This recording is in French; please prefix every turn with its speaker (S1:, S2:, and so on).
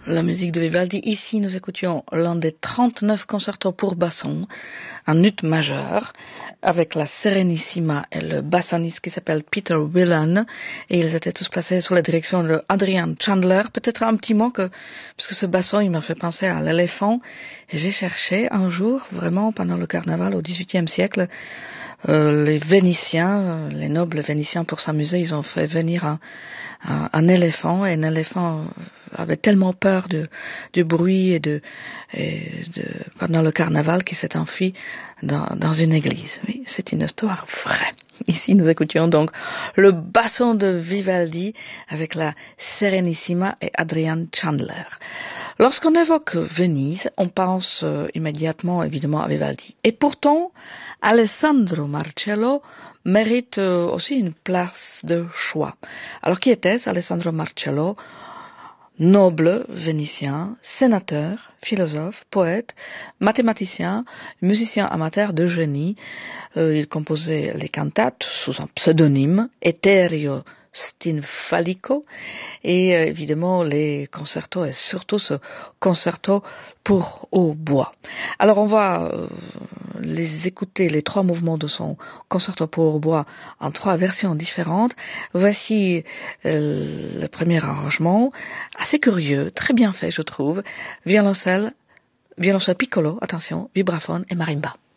S1: La musique de Vivaldi. Ici, nous écoutions l'un des 39 concertos pour basson, en ut majeur, avec la Serenissima et le bassoniste qui s'appelle Peter Whelan, et ils étaient tous placés sous la direction de Adrian Chandler. Peut-être un petit mot puisque ce basson, il m'a fait penser à l'éléphant, et j'ai cherché un jour, vraiment, pendant le carnaval au XVIIIe siècle, les Vénitiens, les nobles Vénitiens, pour s'amuser, ils ont fait venir un éléphant, et un éléphant avait tellement peur du bruit pendant le carnaval qu'il s'est enfui dans une église. Oui, c'est une histoire vraie. Ici, nous écoutions donc le basson de Vivaldi avec la Serenissima et Adrian Chandler. Lorsqu'on évoque Venise, on pense immédiatement évidemment à Vivaldi. Et pourtant, Alessandro Marcello mérite aussi une place de choix. Alors qui était-ce, Alessandro Marcello? Noble vénitien, sénateur, philosophe, poète, mathématicien, musicien amateur de génie. Il composait les cantates sous un pseudonyme, Eterio Stinfalico, et évidemment les concertos, et surtout ce concerto pour hautbois. Alors on va les écouter, les trois mouvements de son concerto pour hautbois en trois versions différentes. Voici le premier arrangement, assez curieux, très bien fait je trouve, violoncelle piccolo, attention, vibraphone et marimba.